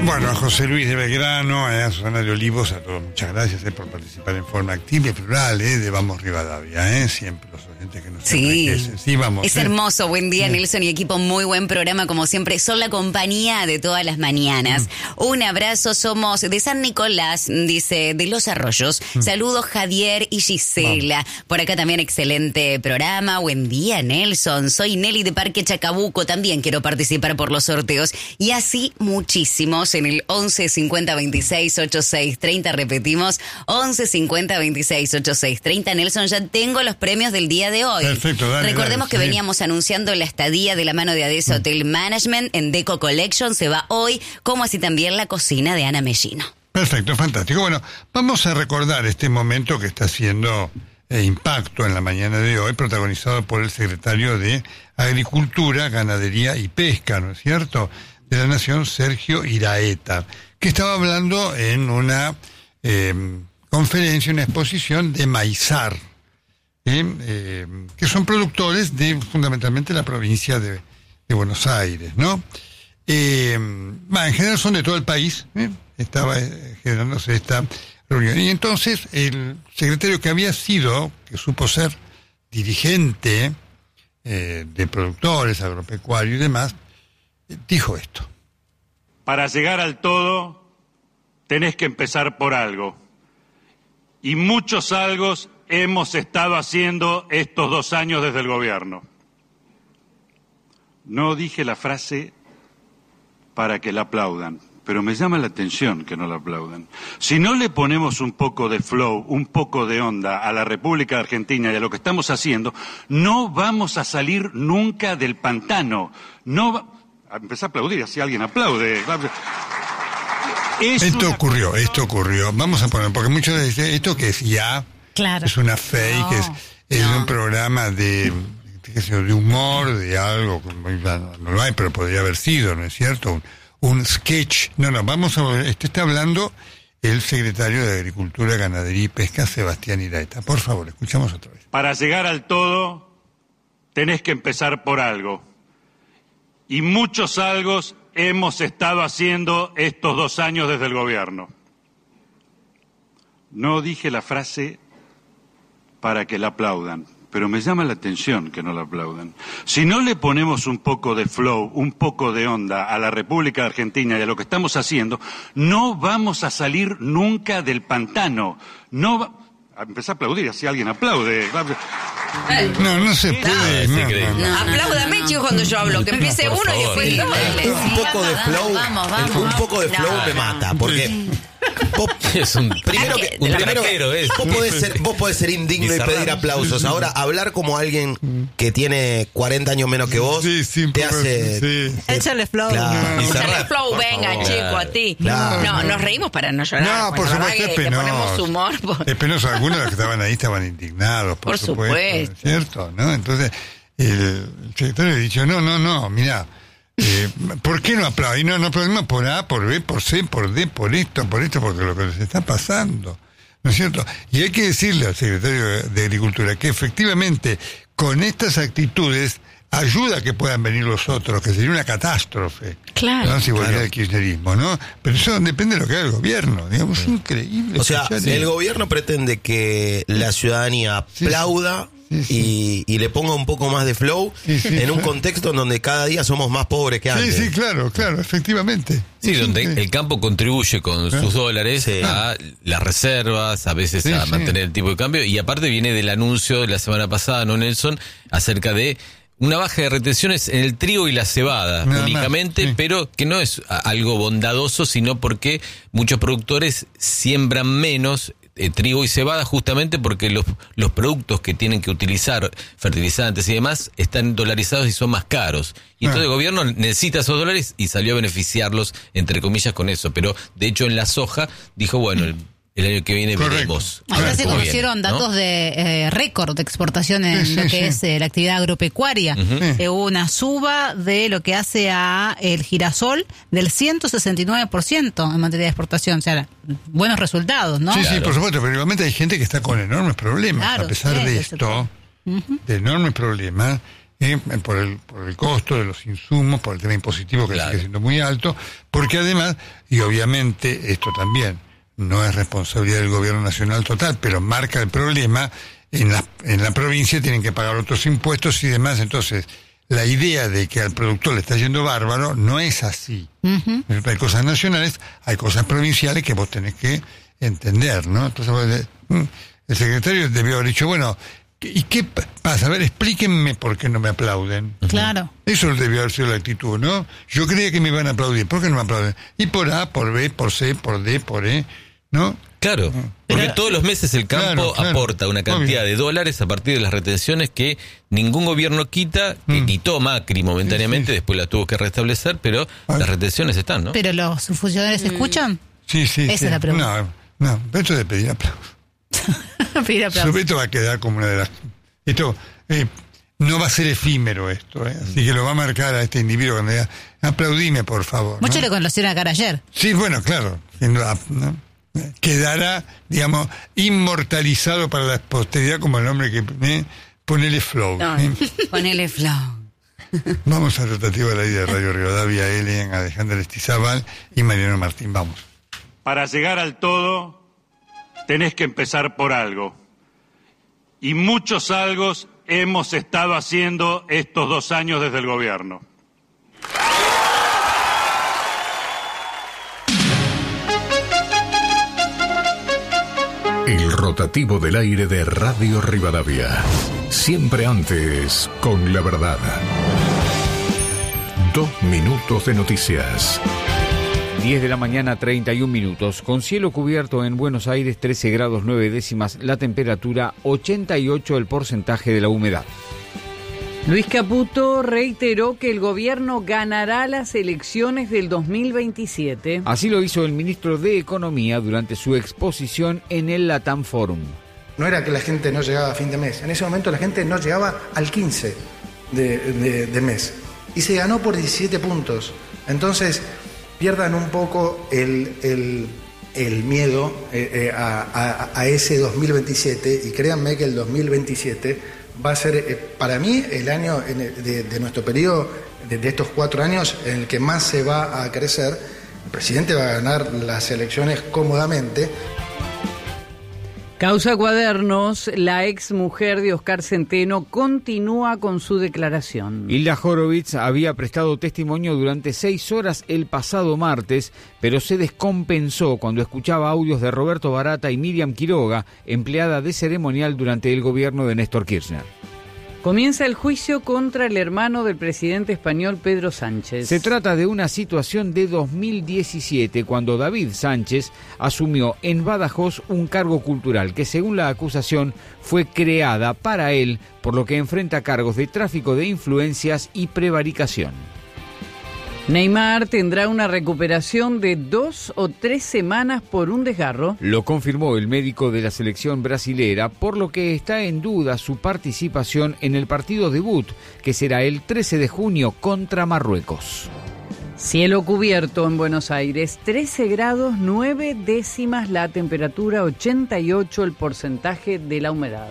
Bueno, a José Luis de Belgrano, a Susana de Olivos, a todos, muchas gracias por participar en forma activa y plural, de Vamos Rivadavia, siempre los oyentes que nos enriquecen. Sí, vamos. Es hermoso, buen día, Nelson y equipo, muy buen programa, como siempre, son la compañía de todas las mañanas. Un abrazo, somos de San Nicolás, dice, de Los Arroyos. Saludos Javier y Gisela. Por acá también excelente programa, buen día Nelson, soy Nelly de Parque Chacabuco, también quiero participar por los sorteos, y así muchísimos en el 11 50 26 86 30, repetimos, 11 50 26 86 30. Nelson, ya tengo los premios del día de hoy. Perfecto, dale. Recordemos que veníamos anunciando la estadía de la mano de ADESA Hotel Management en Deco Collection, se va hoy, como así también la cocina de Ana Mellino. Perfecto, fantástico. Bueno, vamos a recordar este momento que está haciendo impacto en la mañana de hoy, protagonizado por el secretario de Agricultura, Ganadería y Pesca, ¿no es cierto?, de la Nación, Sergio Iraeta, que estaba hablando en una conferencia, una exposición de Maizar, que son productores de fundamentalmente la provincia de Buenos Aires, ¿no? En general son de todo el país, estaba generándose esta reunión. Y entonces el secretario que supo ser dirigente de productores, agropecuarios y demás, dijo esto. Para llegar al todo, tenés que empezar por algo. Y muchos algos hemos estado haciendo estos 2 años desde el gobierno. No dije la frase para que la aplaudan, pero me llama la atención que no la aplaudan. Si no le ponemos un poco de flow, un poco de onda a la República Argentina y a lo que estamos haciendo, no vamos a salir nunca del pantano. Empecé a aplaudir, así alguien aplaude. Esto ocurrió. Vamos a poner, porque muchos dicen, esto que es ya, claro, es una fake, es un programa de humor, de algo, no lo hay, pero podría haber sido, ¿no es cierto? Un sketch. No, vamos a ver, está hablando el secretario de Agricultura, Ganadería y Pesca, Sebastián Iraeta. Por favor, escuchamos otra vez. Para llegar al todo, tenés que empezar por algo. Y muchos algos hemos estado haciendo estos 2 años desde el gobierno. No dije la frase para que la aplaudan, pero me llama la atención que no la aplaudan. Si no le ponemos un poco de flow, un poco de onda a la República Argentina y a lo que estamos haciendo, no vamos a salir nunca del pantano. Empecé a aplaudir, así alguien aplaude. No se puede. No. Apláudame, chicos, cuando yo hablo, que empiece uno y después todo. Un poco de flow, un poco de flow me mata, porque es un primero vos podés ser indigno y pedir aplausos. Ahora, hablar como alguien que tiene 40 años menos que vos te hace... Échale flow. Claro. Échale flow, venga, chico, a ti. Claro. No, nos reímos para no llorar. No, por supuesto, es penoso. Ponemos humor. Es penoso. Algunos de los que estaban ahí estaban indignados, por supuesto. ¿Cierto? ¿No? Entonces, el secretario le ha dicho, no, mirá, ¿por qué no aplaudís? No aplaudimos por A, por B, por C, por D, por esto, porque lo que les está pasando, ¿no es cierto? Y hay que decirle al secretario de Agricultura que efectivamente con estas actitudes ayuda a que puedan venir los otros, que sería una catástrofe. Claro. ¿No? Si volviera el kirchnerismo, ¿no? Pero eso depende de lo que haga el gobierno, digamos, es increíble. O sea, el gobierno pretende que la ciudadanía aplauda y le ponga un poco más de flow en un contexto en donde cada día somos más pobres que antes. Sí, claro, efectivamente. Sí, donde el campo contribuye con sus dólares a las reservas, a veces a mantener el tipo de cambio, y aparte viene del anuncio de la semana pasada, ¿no, Nelson?, acerca de una baja de retenciones en el trigo y la cebada, únicamente, pero que no es algo bondadoso, sino porque muchos productores siembran menos trigo y cebada justamente porque los productos que tienen que utilizar, fertilizantes y demás, están dolarizados y son más caros. Y entonces el gobierno necesita esos dólares y salió a beneficiarlos, entre comillas, con eso. Pero, de hecho, en la soja dijo, bueno, el año que viene veremos. Ahora se conocieron datos de récord de exportación en lo que es la actividad agropecuaria. Hubo una suba de lo que hace a el girasol del 169% en materia de exportación. O sea, buenos resultados, ¿no? Sí, por supuesto, pero igualmente hay gente que está con enormes problemas. A pesar de esto, de enormes problemas, por el costo de los insumos, por el tema impositivo que sigue siendo muy alto, porque además, y obviamente esto también no es responsabilidad del gobierno nacional total, pero marca el problema, en la provincia tienen que pagar otros impuestos y demás, entonces la idea de que al productor le está yendo bárbaro no es así. Uh-huh. Hay cosas nacionales, hay cosas provinciales que vos tenés que entender, ¿no? Entonces el secretario debió haber dicho, bueno, ¿y qué pasa? A ver, explíquenme por qué no me aplauden. Claro. Eso debió haber sido la actitud, ¿no? Yo creía que me iban a aplaudir, ¿por qué no me aplauden? Y por A, por B, por C, por D, por E, ¿no? Claro, porque todos los meses el campo aporta una cantidad de dólares a partir de las retenciones que ningún gobierno quita, que quitó Macri momentáneamente, después la tuvo que restablecer, pero las retenciones están, ¿no? ¿Pero los funcionarios escuchan? Sí. Esa es la pregunta. No, esto de pedir aplausos. Pedir aplausos. Esto va a quedar como una de las... Esto no va a ser efímero esto, así que lo va a marcar a este individuo cuando diga, aplaudime, por favor. Muchos le conocieron a cara ayer. Sí, bueno, claro, ¿no? Quedará, digamos, inmortalizado para la posteridad como el hombre que ponele flow. Ponele flow. Vamos a Rotativo de la Vida de Radio Rivadavia, Elian, Alejandra Estizábal y Mariano Martín. Vamos. Para llegar al todo, tenés que empezar por algo. Y muchos algos hemos estado haciendo estos 2 años desde el gobierno. El rotativo del aire de Radio Rivadavia. Siempre antes, con la verdad. 2 minutos de noticias. 10 de la mañana, 31 minutos. Con cielo cubierto en Buenos Aires, 13 grados 9 décimas la temperatura, 88 el porcentaje de la humedad. Luis Caputo reiteró que el gobierno ganará las elecciones del 2027. Así lo hizo el ministro de Economía durante su exposición en el Latam Forum. No era que la gente no llegaba a fin de mes, en ese momento la gente no llegaba al 15 de mes. Y se ganó por 17 puntos. Entonces, pierdan un poco el miedo a ese 2027 y créanme que el 2027... va a ser, para mí, el año de nuestro periodo, de estos 4 años, en el que más se va a crecer. El presidente va a ganar las elecciones cómodamente. Causa Cuadernos, la ex mujer de Oscar Centeno continúa con su declaración. Hilda Horowitz había prestado testimonio durante 6 horas el pasado martes, pero se descompensó cuando escuchaba audios de Roberto Barata y Miriam Quiroga, empleada de ceremonial durante el gobierno de Néstor Kirchner. Comienza el juicio contra el hermano del presidente español Pedro Sánchez. Se trata de una situación de 2017, cuando David Sánchez asumió en Badajoz un cargo cultural que, según la acusación, fue creada para él, por lo que enfrenta cargos de tráfico de influencias y prevaricación. Neymar tendrá una recuperación de 2 o 3 semanas por un desgarro. Lo confirmó el médico de la selección brasilera, por lo que está en duda su participación en el partido debut, que será el 13 de junio contra Marruecos. Cielo cubierto en Buenos Aires, 13 grados 9 décimas la temperatura, 88 el porcentaje de la humedad.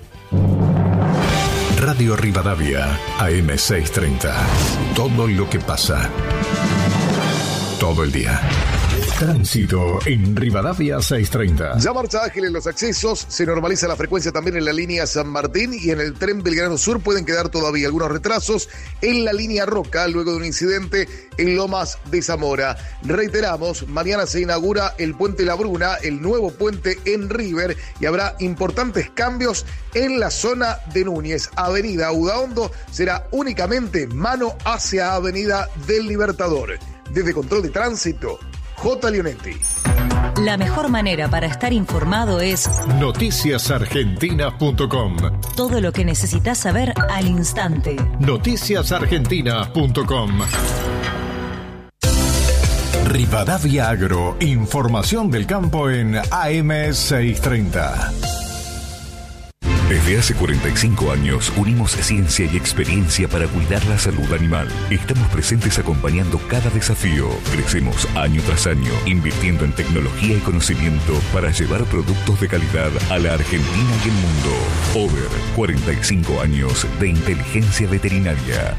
Radio Rivadavia, AM630. Todo lo que pasa. Todo el día. Tránsito en Rivadavia 630. Ya marcha ágil en los accesos, se normaliza la frecuencia también en la línea San Martín y en el tren Belgrano Sur pueden quedar todavía algunos retrasos en la línea Roca luego de un incidente en Lomas de Zamora. Reiteramos, mañana se inaugura el puente La Bruna, el nuevo puente en River, y habrá importantes cambios en la zona de Núñez. Avenida Udaondo será únicamente mano hacia Avenida del Libertador. Desde Control de Tránsito, J. Leonetti. La mejor manera para estar informado es noticiasargentinas.com. Todo lo que necesitas saber al instante. Noticiasargentinas.com. Rivadavia Agro, información del campo en AM630. Desde hace 45 años unimos ciencia y experiencia para cuidar la salud animal. Estamos presentes acompañando cada desafío. Crecemos año tras año, invirtiendo en tecnología y conocimiento para llevar productos de calidad a la Argentina y el mundo. Over, 45 años de inteligencia veterinaria.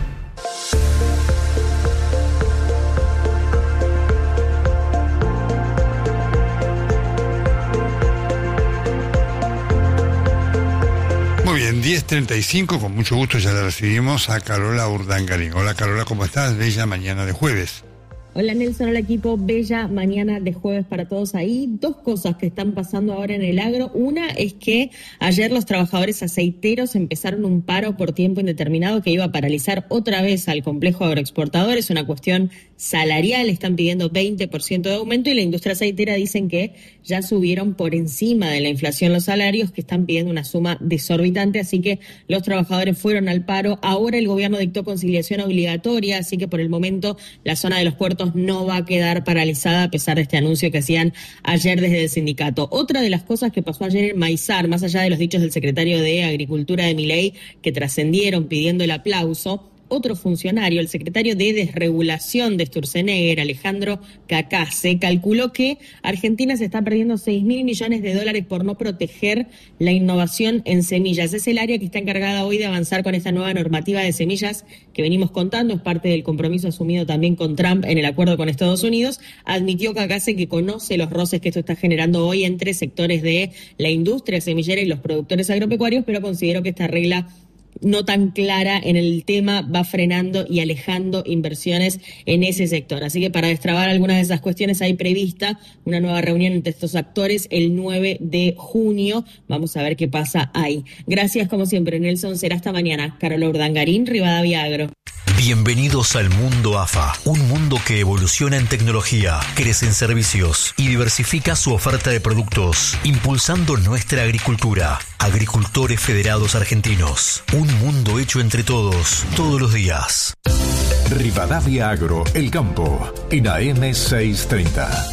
Muy bien, 10:35, con mucho gusto ya la recibimos a Carola Urdangarín. Hola Carola, ¿cómo estás? Bella mañana de jueves. Hola Nelson, hola equipo, bella mañana de jueves para todos ahí. Dos cosas que están pasando ahora en el agro. Una es que ayer los trabajadores aceiteros empezaron un paro por tiempo indeterminado que iba a paralizar otra vez al complejo agroexportador. Es una cuestión salarial, están pidiendo 20% de aumento y la industria aceitera dicen que ya subieron por encima de la inflación los salarios, que están pidiendo una suma desorbitante, así que los trabajadores fueron al paro. Ahora el gobierno dictó conciliación obligatoria, así que por el momento la zona de los puertos no va a quedar paralizada a pesar de este anuncio que hacían ayer desde el sindicato. Otra de las cosas que pasó ayer en Maizar, más allá de los dichos del secretario de Agricultura de Milei que trascendieron pidiendo el aplauso, otro funcionario, el secretario de Desregulación de Sturzenegger, Alejandro Cacase, calculó que Argentina se está perdiendo $6.000 millones por no proteger la innovación en semillas. Es el área que está encargada hoy de avanzar con esta nueva normativa de semillas que venimos contando, es parte del compromiso asumido también con Trump en el acuerdo con Estados Unidos. Admitió Cacase que conoce los roces que esto está generando hoy entre sectores de la industria semillera y los productores agropecuarios, pero consideró que esta regla no tan clara en el tema va frenando y alejando inversiones en ese sector. Así que para destrabar algunas de esas cuestiones hay prevista una nueva reunión entre estos actores el 9 de junio. Vamos a ver qué pasa ahí. Gracias como siempre, Nelson. Será hasta mañana. Carola Urdangarín, Rivadavia Agro. Bienvenidos al mundo AFA, un mundo que evoluciona en tecnología, crece en servicios y diversifica su oferta de productos, impulsando nuestra agricultura. Agricultores Federados Argentinos, un mundo hecho entre todos, todos los días. Rivadavia Agro, el campo, en AM 630.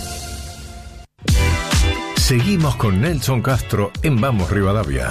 Seguimos con Nelson Castro en Vamos Rivadavia.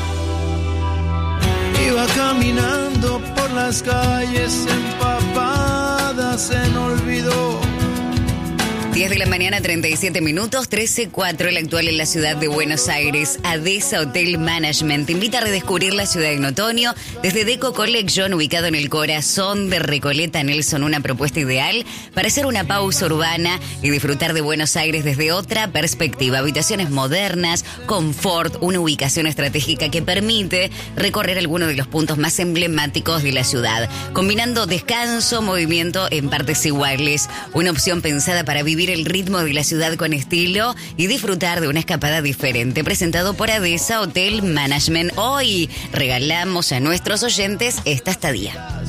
Iba caminando por las calles empapadas en olvido. 10 de la mañana, 37 minutos, 13:04, el actual en la ciudad de Buenos Aires. ADESA Hotel Management te invita a redescubrir la ciudad en otoño desde Deco Collection, ubicado en el corazón de Recoleta. Nelson, una propuesta ideal para hacer una pausa urbana y disfrutar de Buenos Aires desde otra perspectiva. Habitaciones modernas, confort, una ubicación estratégica que permite recorrer algunos de los puntos más emblemáticos de la ciudad, combinando descanso, movimiento en partes iguales. Una opción pensada para vivir el ritmo de la ciudad con estilo y disfrutar de una escapada diferente. Presentado por ADESA Hotel Management. Hoy regalamos a nuestros oyentes esta estadía.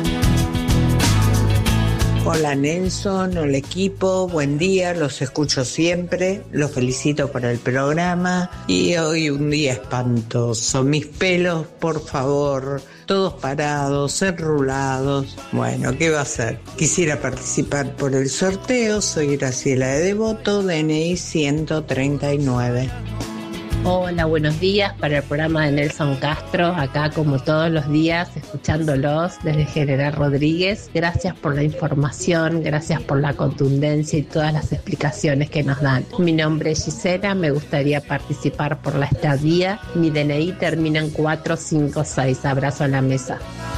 Hola Nelson, hola equipo, buen día, los escucho siempre, los felicito por el programa y hoy un día espantoso, mis pelos, por favor, todos parados, enrulados. Bueno, ¿qué va a hacer? Quisiera participar por el sorteo, soy Graciela de Devoto, DNI 139. Hola, buenos días para el programa de Nelson Castro, acá como todos los días, escuchándolos desde General Rodríguez. Gracias por la información, gracias por la contundencia y todas las explicaciones que nos dan. Mi nombre es Gisela, me gustaría participar por la estadía. Mi DNI termina en 456. Abrazo a la mesa.